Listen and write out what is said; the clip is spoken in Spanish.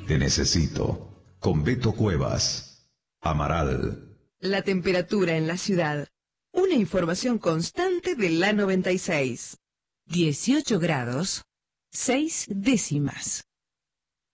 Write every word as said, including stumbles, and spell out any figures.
Te necesito. Con Beto Cuevas. Amaral. La temperatura en la ciudad. Una información constante de la noventa y seis. dieciocho grados, seis décimas.